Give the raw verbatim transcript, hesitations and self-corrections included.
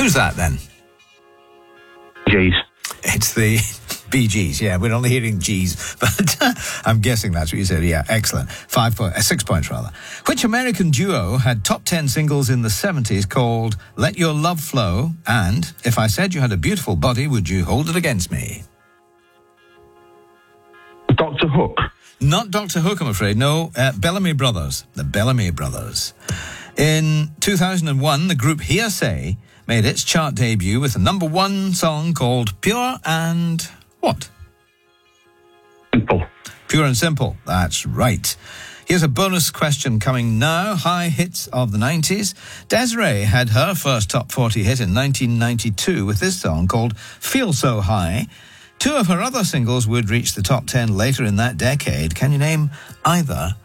Who's that then? Geez. It's the Bee Gees. Yeah, we're only hearing G's, but I'm guessing that's what you said. Yeah, excellent. Five point, uh, six points rather. Which American duo had top ten singles in the seventies called "Let Your Love Flow" and "If I Said You Had a Beautiful Body, Would You Hold It Against Me"? Doctor Hook. Not Doctor Hook, I'm afraid. No, uh, Bellamy Brothers. The Bellamy Brothers. In two thousand one, the group Hearsay made its chart debut with a number one song called Pure and what? Simple. Pure and Simple. That's right. Here's a bonus question coming now. High hits of the nineties. Desiree had her first top forty hit in nineteen ninety-two with this song called Feel So High. Two of her other singles would reach the top ten later in that decade. Can you name either